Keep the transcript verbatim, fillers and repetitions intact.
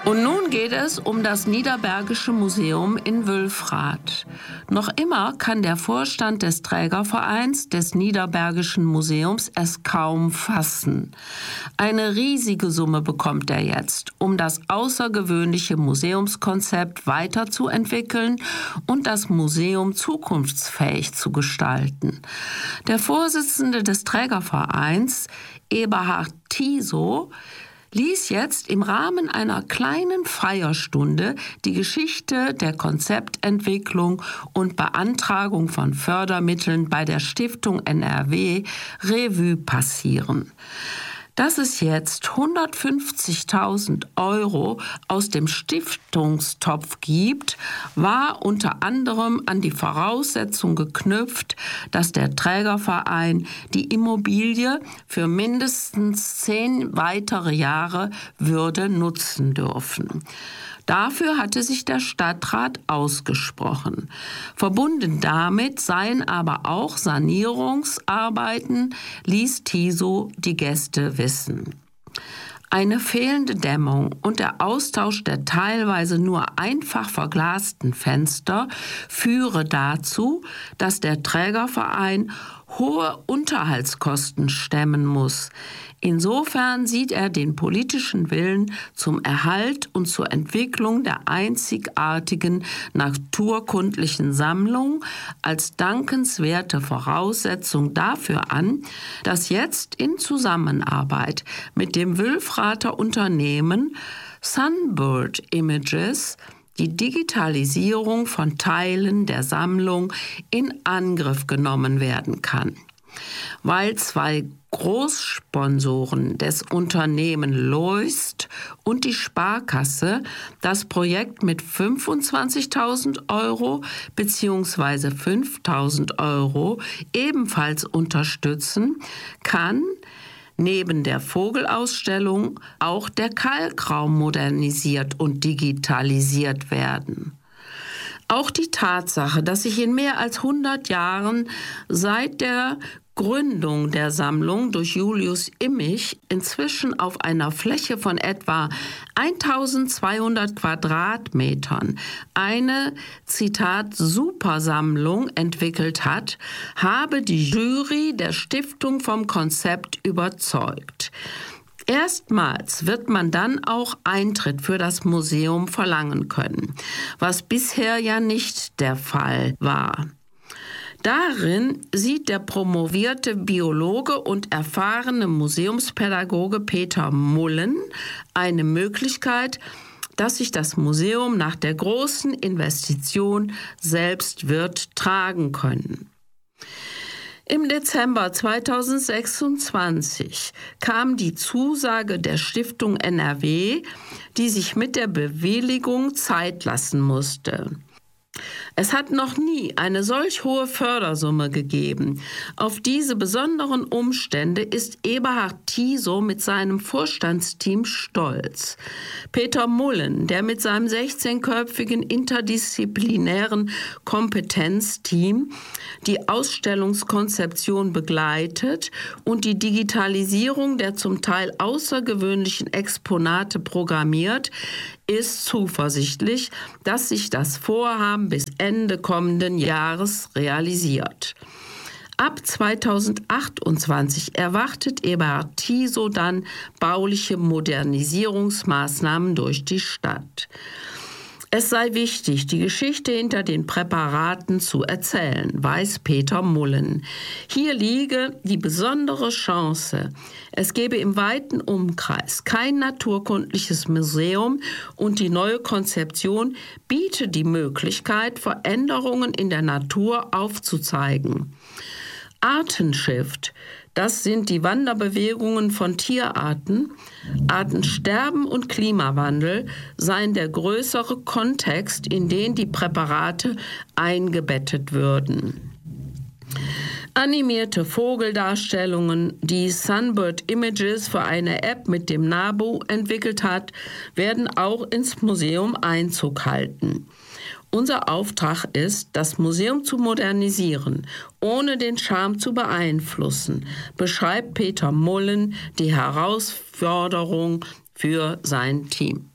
Und nun geht es um das Niederbergische Museum in Wülfrath. Noch immer kann der Vorstand des Trägervereins des Niederbergischen Museums es kaum fassen. Eine riesige Summe bekommt er jetzt, um das außergewöhnliche Museumskonzept weiterzuentwickeln und das Museum zukunftsfähig zu gestalten. Der Vorsitzende des Trägervereins, Eberhard Tiso, ließ jetzt im Rahmen einer kleinen Feierstunde die Geschichte der Konzeptentwicklung und Beantragung von Fördermitteln bei der Stiftung N R W Revue passieren. Dass es jetzt hundertfünfzigtausend Euro aus dem Stiftungstopf gibt, war unter anderem an die Voraussetzung geknüpft, dass der Trägerverein die Immobilie für mindestens zehn weitere Jahre würde nutzen dürfen. Dafür hatte sich der Stadtrat ausgesprochen. Verbunden damit seien aber auch Sanierungsarbeiten, ließ Tiso die Gäste wissen. Eine fehlende Dämmung und der Austausch der teilweise nur einfach verglasten Fenster führe dazu, dass der Trägerverein hohe Unterhaltskosten stemmen muss. Insofern sieht er den politischen Willen zum Erhalt und zur Entwicklung der einzigartigen naturkundlichen Sammlung als dankenswerte Voraussetzung dafür an, dass jetzt in Zusammenarbeit mit dem Wülfrather Unternehmen Sunbird Images die Digitalisierung von Teilen der Sammlung in Angriff genommen werden kann. Weil zwei Großsponsoren des Unternehmens Loist und die Sparkasse das Projekt mit fünfundzwanzigtausend Euro bzw. fünftausend Euro ebenfalls unterstützen, kann neben der Vogelausstellung auch der Kalkraum modernisiert und digitalisiert werden. Auch die Tatsache, dass sich in mehr als hundert Jahren seit der Gründung der Sammlung durch Julius Immich inzwischen auf einer Fläche von etwa eintausendzweihundert Quadratmetern eine, Zitat, Supersammlung entwickelt hat, habe die Jury der Stiftung vom Konzept überzeugt. Erstmals wird man dann auch Eintritt für das Museum verlangen können, was bisher ja nicht der Fall war. Darin sieht der promovierte Biologe und erfahrene Museumspädagoge Peter Mullen eine Möglichkeit, dass sich das Museum nach der großen Investition selbst wird tragen können. Im Dezember zweitausendsechsundzwanzig kam die Zusage der Stiftung N R W, die sich mit der Bewilligung Zeit lassen musste. Es hat noch nie eine solch hohe Fördersumme gegeben. Auf diese besonderen Umstände ist Eberhard Tiso mit seinem Vorstandsteam stolz. Peter Mullen, der mit seinem sechzehnköpfigen interdisziplinären Kompetenzteam die Ausstellungskonzeption begleitet und die Digitalisierung der zum Teil außergewöhnlichen Exponate programmiert, ist zuversichtlich, dass sich das Vorhaben bis Ende kommenden Jahres realisiert. Ab zweitausendachtundzwanzig erwartet Eberhard Tiso dann bauliche Modernisierungsmaßnahmen durch die Stadt. Es sei wichtig, die Geschichte hinter den Präparaten zu erzählen, weiß Peter Mullen. Hier liege die besondere Chance. Es gebe im weiten Umkreis kein naturkundliches Museum und die neue Konzeption biete die Möglichkeit, Veränderungen in der Natur aufzuzeigen. Artenshift, das sind die Wanderbewegungen von Tierarten. Artensterben und Klimawandel seien der größere Kontext, in den die Präparate eingebettet würden. Animierte Vogeldarstellungen, die Sunbird Images für eine App mit dem Nabu entwickelt hat, werden auch ins Museum Einzug halten. Unser Auftrag ist, das Museum zu modernisieren, ohne den Charme zu beeinflussen, beschreibt Peter Mullen die Herausforderung für sein Team.